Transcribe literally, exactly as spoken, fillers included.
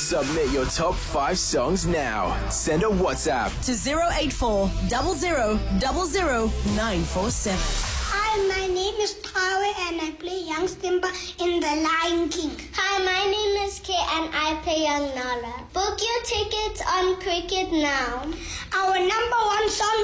Submit your top five songs now. Send a WhatsApp to zero eight four zero zero zero zero nine four seven. Hi, my name is Tawe and I play young Simba in The Lion King. Hi, my name is Kay and I play young Nala. Book your tickets on Cricket Now. Our number one song